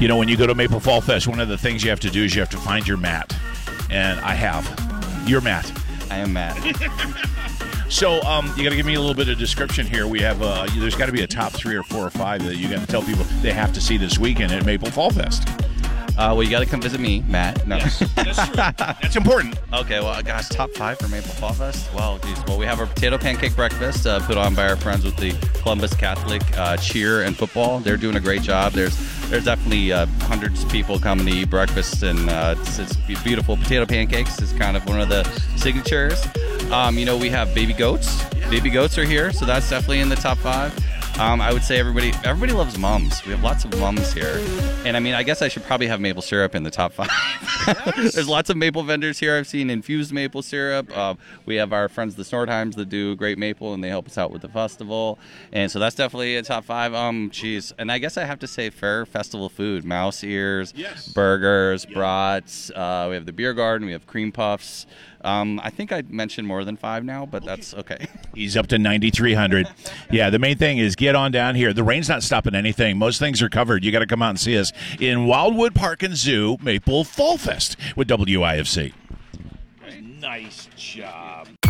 You know, when you go to Maple Fall Fest, one of the things you have to do is you have to find your Matt. And I have. You're Matt. I am Matt. So you got to give me a little bit of description here. We have there's got to be a top 3 or 4 or 5 that you got to tell people they have to see this weekend at Maple Fall Fest. Well, you got to come visit me, Matt. No. Yes, that's true. That's important. Okay, well, gosh, top 5 for Maple Fall Fest? Well, geez. Well, we have our potato pancake breakfast put on by our friends with the Columbus Catholic cheer and football. They're doing a great job. There's definitely hundreds of people coming to eat breakfast, and it's beautiful. Potato pancakes is kind of one of the signatures. You know, we have baby goats. Baby goats are here, so that's definitely in the top 5. I would say everybody loves mums. We have lots of mums here. And I mean, I guess I should probably have maple syrup in the top 5. Yes. There's lots of maple vendors here. I've seen infused maple syrup. We have our friends, the Snortheims, that do great maple, and they help us out with the festival. And so that's definitely a top 5. Geez. And I guess I have to say fair festival food. Mouse ears, yes. Burgers, brats. We have the beer garden. We have cream puffs. I think I mentioned more than 5 now, but that's okay. He's up to 9,300. Yeah, the main thing is get on down here. The rain's not stopping anything. Most things are covered. You got to come out and see us in Wildwood Park and Zoo, Maple Fall Fest with WIFC. Nice job.